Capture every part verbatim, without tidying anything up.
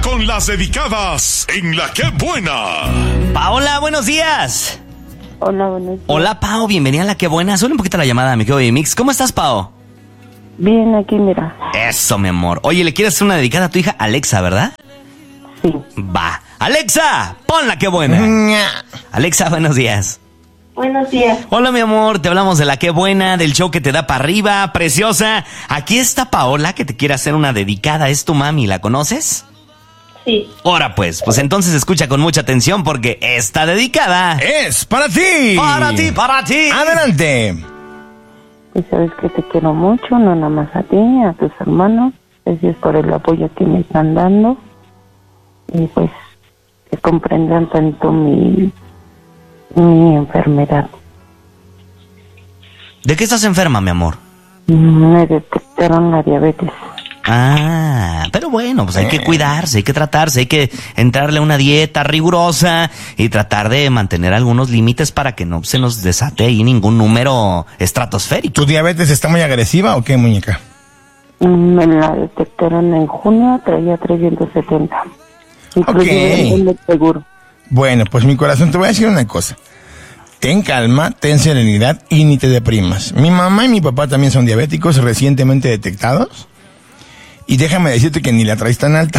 con las dedicadas en La Que Buena. Paola, buenos días. Hola, buenos días. Hola, Pao, bienvenida a La Que Buena. Sube un poquito la llamada, mi querido Mix. ¿Cómo estás, Pao? Bien, aquí mira. Eso, mi amor. Oye, ¿le quieres hacer una dedicada a tu hija Alexa, verdad? Sí. Va. Alexa, pon La Que Buena. Alexa, buenos días. Buenos días. Hola, mi amor, te hablamos de La Que Buena, del show que te da para arriba, preciosa. Aquí está Paola, que te quiere hacer una dedicada. Es tu mami, ¿la conoces? Sí. Ahora pues, pues entonces escucha con mucha atención porque esta dedicada es para ti. Para ti, para ti. Adelante. Y sabes que te quiero mucho, no nada más a ti, a tus hermanos. Gracias por el apoyo que me están dando. Y pues que comprendan tanto mi, mi enfermedad. ¿De qué estás enferma, mi amor? Me detectaron la diabetes. Ah, pero bueno, pues hay que cuidarse, hay que tratarse, hay que entrarle a una dieta rigurosa y tratar de mantener algunos límites para que no se nos desate ahí ningún número estratosférico. ¿Tu diabetes está muy agresiva o qué, muñeca? Me la detectaron en junio, traía trescientos setenta. Inclusive Ok. el seguro. Bueno, pues mi corazón, te voy a decir una cosa. Ten calma, ten serenidad y ni te deprimas. Mi mamá y mi papá también son diabéticos recientemente detectados. Y déjame decirte que ni la traes tan alta.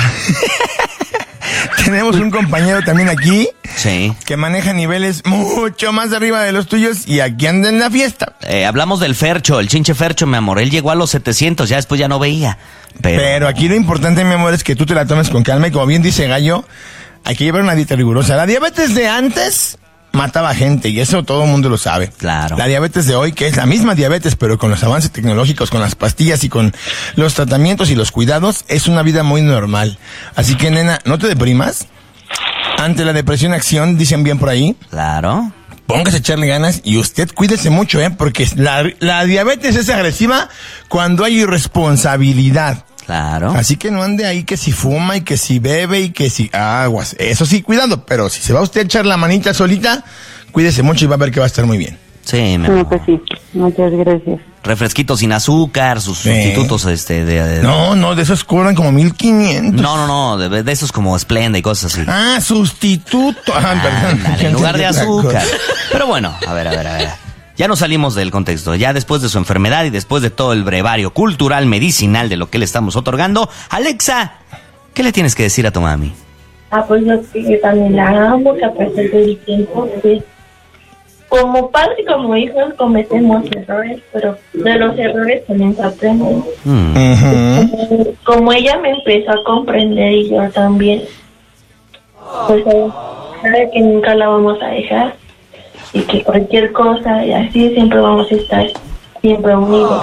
Tenemos un compañero también aquí. Sí. Que maneja niveles mucho más arriba de los tuyos y aquí anda en la fiesta. Eh, hablamos del Fercho, el chinche Fercho, mi amor. Él llegó a los setecientos, ya después ya no veía. Pero, Pero aquí lo importante, mi amor, es que tú te la tomes con calma y como bien dice Gallo, hay que llevar una dieta rigurosa. La diabetes de antes mataba gente y eso todo el mundo lo sabe. Claro. La diabetes de hoy, que es la misma diabetes, pero con los avances tecnológicos, con las pastillas y con los tratamientos y los cuidados, es una vida muy normal. Así que, nena, no te deprimas. Ante la depresión, acción, dicen bien por ahí. Claro. Póngase a echarle ganas y usted cuídese mucho, ¿eh? Porque la, la diabetes es agresiva cuando hay irresponsabilidad. Claro. Así que no ande ahí que si fuma y que si bebe y que si aguas. Eso sí, cuidado, pero si se va usted a echar la manita solita, cuídese mucho y va a ver que va a estar muy bien. Sí, mi No, amor. pues sí. Muchas gracias. Refresquito sin azúcar, sus Sí. sustitutos este de, de- No, no, de esos cobran como mil quinientos. No, no, no, de, de esos como Splenda y cosas así. Ah, sustituto. Ah, perdón. Ándale, en lugar de Otra cosa. azúcar. Pero bueno, a ver, a ver, a ver. Ya nos salimos del contexto. Ya después de su enfermedad y después de todo el brevario cultural, medicinal de lo que le estamos otorgando, Alexa, ¿qué le tienes que decir a tu mami? Ah, pues yo, yo también la amo, que a pesar del tiempo, pues, como padre y como hijos cometemos errores, pero de los errores también se aprende. Hmm. Ujú. Como, como ella me empezó a comprender y yo también, pues eh, sabe que nunca la vamos a dejar y que cualquier cosa y así siempre vamos a estar siempre unidos.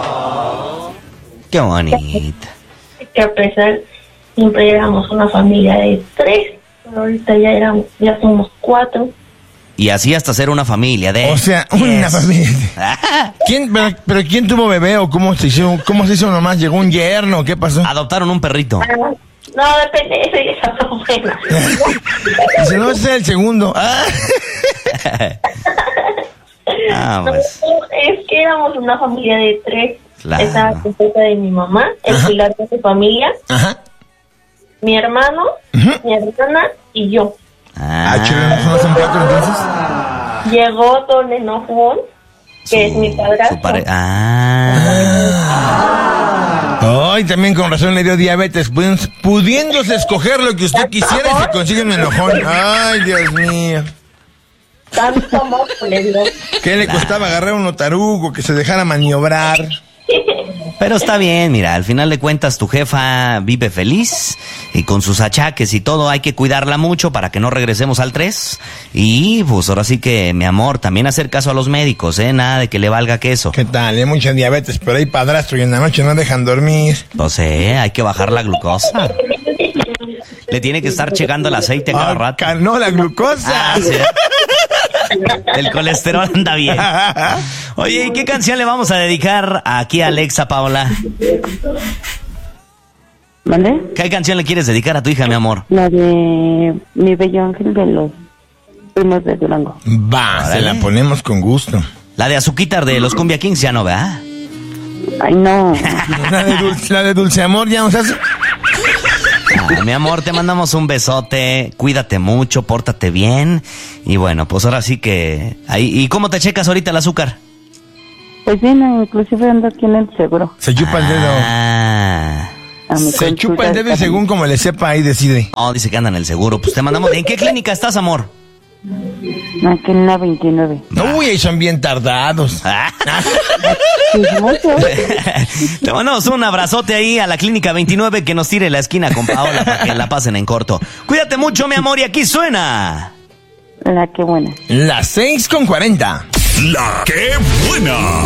Qué bonita. Que a pesar siempre éramos una familia de tres, pero ahorita ya éramos, ya somos cuatro. Y así hasta ser una familia de... O sea, una diez. familia. ¿Quién, pero, pero quién tuvo bebé o cómo se hizo, cómo se hizo nomás? ¿Llegó un yerno? ¿Qué pasó? Adoptaron un perrito. Ah, no, depende, eso ya está bueno. Dice, no, ese es el segundo. Ah. Ah, No, pues. es que éramos una familia de tres. Claro. Estaba completa de mi mamá, el Ajá. pilar de su familia, Ajá. mi hermano, Ujú. mi hermana y yo. Ah, Ah, chévere, ¿no son las cuatro entonces? Llegó Don Enojón, que es mi padrastro. su pare- Ah. Ay, también con razón le dio diabetes, pudi- pudiéndose escoger lo que usted quisiera y se consigue un enojón. Ay, Dios mío. Tanto amor que le dio. ¿Qué le costaba agarrar un otarugo que se dejara maniobrar? Pero está bien, mira, al final de cuentas tu jefa vive feliz y con sus achaques y todo hay que cuidarla mucho para que no regresemos al tres. Y pues ahora sí que, mi amor, también hacer caso a los médicos, ¿eh? Nada de que le valga queso. ¿Qué tal? Hay mucha diabetes, pero hay padrastro y en la noche no dejan dormir. Pues eh, hay que bajar la glucosa. Le tiene que estar checando el aceite cada Ah, rato. ca- no, la glucosa. Ah, sí. El colesterol anda bien. Oye, ¿y qué canción le vamos a dedicar aquí a Alexa, Paola? ¿Vale? ¿Qué canción le quieres dedicar a tu hija, mi amor? La de Mi Bello Ángel de los Primos de Durango. Va, se Órale. la ponemos con gusto. La de Azuquitar de los Cumbia Kings, ya no, ¿verdad? Ay, no. La de Dulce, la de Dulce Amor ya nos hace. mi amor, te mandamos un besote, cuídate mucho, pórtate bien. Y bueno, pues ahora sí que... Ahí, ¿y cómo te checas ahorita el azúcar? Pues bien, inclusive ando aquí en el seguro. Se chupa el dedo. Ah. A mi Se chupa consulta el dedo y está- según como le sepa, ahí decide. Oh, dice que anda en el seguro. Pues te mandamos... ¿En qué clínica estás, amor? Aquí en la veintinueve. Uy, ahí son bien tardados. Pues mucho. Te mandamos un abrazote ahí a la clínica veintinueve, que nos tire la esquina con Paola para que la pasen en corto. Cuídate mucho, mi amor, y aquí suena... La que buena. Las seis con cuarenta. La que buena.